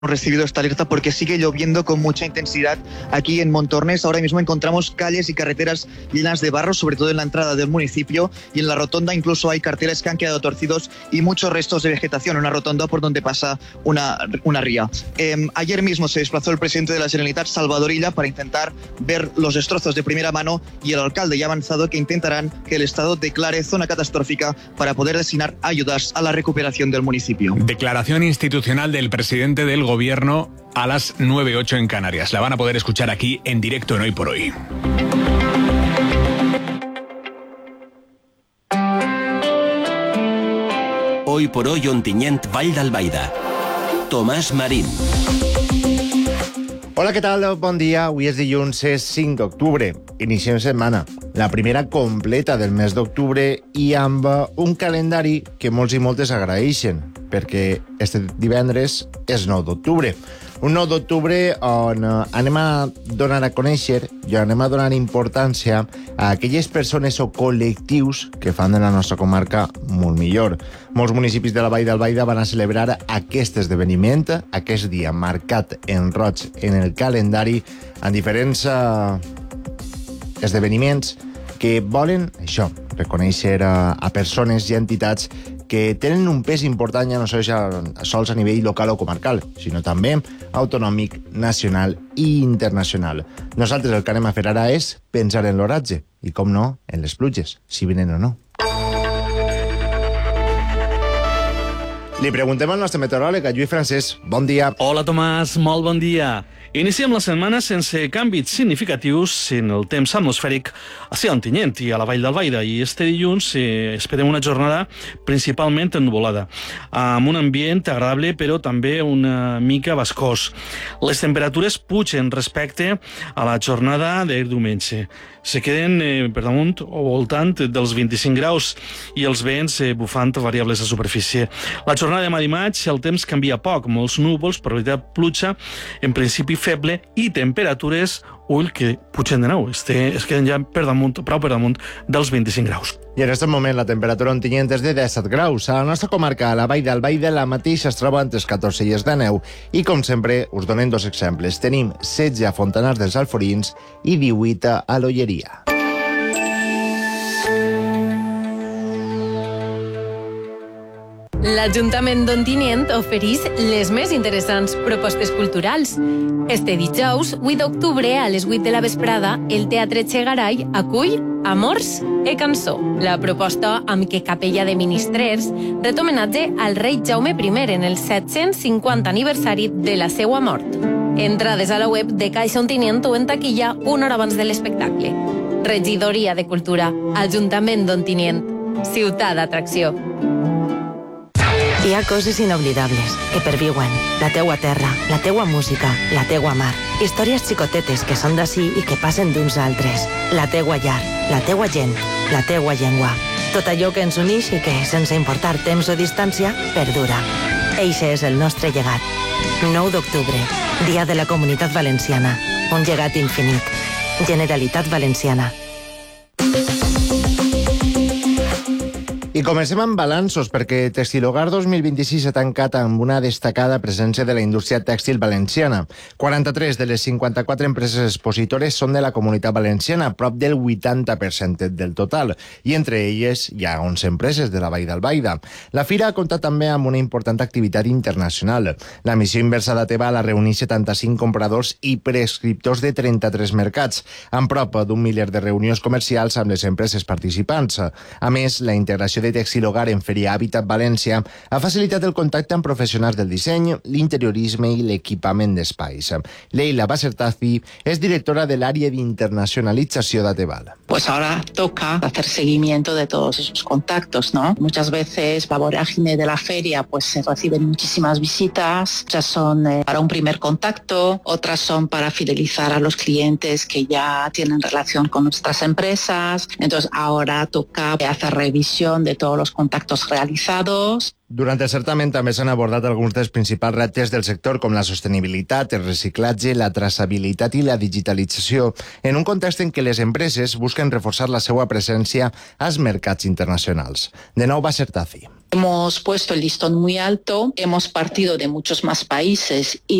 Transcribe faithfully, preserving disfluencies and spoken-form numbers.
recibido esta alerta porque sigue lloviendo con mucha intensidad aquí en Montornès. Ahora mismo encontramos calles y carreteras llenas de barro, sobre todo en la entrada del municipio, y en la rotonda incluso hay carteles que han quedado torcidos y muchos restos de vegetación, una rotonda por donde pasa una, una ría. Eh, ayer mismo se desplazó el presidente de la Generalitat, Salvador Illa, para intentar ver los destrozos de primera mano, y el alcalde ya ha avanzado que intentarán que el Estado declare zona catastrófica para poder destinar ayudas a la recuperación del municipio. Declaración institucional del presidente del Gobierno a las nueve ocho en Canarias. La van a poder escuchar aquí en directo en Hoy por Hoy. Hoy por Hoy Ontinyent, Vall d'Albaida. Tomàs Marín. Hola, què tal? Bon dia. Avui és dilluns, és cinc d'octubre. Iniciem setmana, la primera completa del mes d'octubre, i amb un calendari que molts i moltes agraeixen, perquè este divendres és nou d'octubre. Un nou d'octubre on anem a donar a conèixer i anem a donar importància a aquelles persones o col·lectius que fan de la nostra comarca molt millor. Molts municipis de la Vall d'Albaida van a celebrar aquest esdeveniment, aquest dia marcat en roig en el calendari, en diferents uh, esdeveniments que volen, això, reconèixer a, a persones i entitats que tenen un pes important ja no sols a nivell local o comarcal, sinó també autonòmic, nacional i internacional. Nosaltres el que anem a fer ara és pensar en l'oratge i, com no, en les pluges, si venen o no. Li preguntem al nostre meteoròleg, a Lluís Francesc. Bon dia. Hola, Tomàs, molt bon dia. Iniciem la setmana sense canvis significatius en el temps atmosfèric a Ontinyent i a la Vall d'Albaida, i este dilluns eh, esperem una jornada principalment ennuvolada, amb un ambient agradable però també una mica bascós. Les temperatures pugen respecte a la jornada de diumenge. Se queden eh, per damunt o voltant dels vint-i-cinc graus i els vents eh, bufant variables de superfície. La jornada de demà dimarts el temps canvia poc, molts núvols, probabilitat pluja, en principi feble, i temperatures, ull, que pugen de nou, este, es queden ja per damunt, prou per damunt dels vint-i-cinc graus. I en aquest moment la temperatura a Ontinyent és de disset graus. A la nostra comarca, a la Vall d'Albaida, la mateixa es troba entre els catorze i els dinou. I, com sempre, us donem dos exemples. Tenim setze a Fontanars dels Alforins i divuit a l'Olleria. L'Ajuntament d'Ontinyent ofereix les més interessants propostes culturals. Este dijous, vuit d'octubre, a les vuit de la vesprada, el Teatre Chegaray acull Amors e Cançó, la proposta amb què Capella de Ministrers ret homenatge al rei Jaume primer en el set-cents cinquanta aniversari de la seva mort. Entrades a la web de Caixa Ontinyent o en taquilla una hora abans de l'espectacle. Regidoria de Cultura, Ajuntament d'Ontinyent, ciutat d'atracció. Hi ha coses inoblidables que perviuen. La teua terra, la teua música, la teua mar. Històries xicotetes que són d'ací i que passen d'uns a altres. La teua llar, la teua gent, la teua llengua. Tot allò que ens uneix i que, sense importar temps o distància, perdura. Eixe és el nostre llegat. nou d'octubre, Dia de la Comunitat Valenciana. Un llegat infinit. Generalitat Valenciana. I comencem amb balanços, perquè Textilogar dos mil vint-i-sis ha tancat amb una destacada presència de la indústria tèxtil valenciana. quaranta-tres de les cinquanta-quatre empreses expositores són de la Comunitat Valenciana, prop del vuitanta per cent del total, i entre elles hi ha onze empreses de la Vall d'Albaida. La fira ha comptat també amb una important activitat internacional. La missió inversa de Teva la reuneix setanta-cinc compradors i prescriptors de trenta-tres mercats, amb prop d'un miler de reunions comercials amb les empreses participants. A més, la integració de Textilogar en Feria Hàbitat València ha facilitat el contacte amb professionals del disseny, l'interiorisme i l'equipament d'espais. Leila Basertazi és directora de l'àrea d'internacionalització d'Ateval. Pues ahora toca hacer seguimiento de todos esos contactos, ¿no? Muchas veces la vorágine de la feria pues se reciben muchísimas visitas, muchas son eh, para un primer contacto, otras son para fidelizar a los clientes que ya tienen relación con nuestras empresas. Entonces ahora toca hacer revisión de todos los contactos realizados. Durant el certamen també s'han abordat alguns dels principals reptes del sector, com la sostenibilitat, el reciclatge, la traçabilitat i la digitalització, en un context en què les empreses busquen reforçar la seva presència als mercats internacionals. De nou, Basertazi. Hemos puesto el listón muy alto, hemos partido de muchos más países y